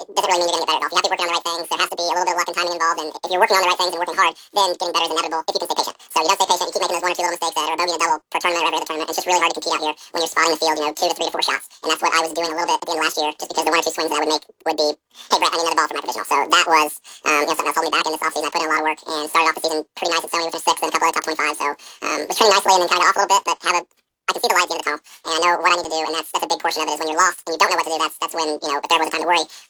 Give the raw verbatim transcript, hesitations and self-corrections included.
doesn't really mean you're going to get better at golf. You have to be working on the right things. There has to be a little bit of luck and timing involved. And if you're working on the right things and working hard, then getting better is inevitable if you can stay patient. So you don't stay patient. You keep making those one or two little mistakes that are a bogey and a double per tournament or every other tournament. It's just really hard to compete out here when you're spotting the field, you know, two to three to four shots. And that's what I was doing a little bit at the end of last year, just because the one or two swings that I would make would be, hey Brett, I need another ball for my provisional. So that was, um, you know, something else holding me back in this offseason. I put in a lot of work and started off the season pretty nice at Sony, which was sixth, and a couple other top twenty-five. So um, was training nicely and then kind of off a little bit, but have a I can see the light at the end of the tunnel, and I know what I need to do, and that's that's a big portion of it is when you're lost and you don't know what to do. That's that's when, you know, if there was a time to worry,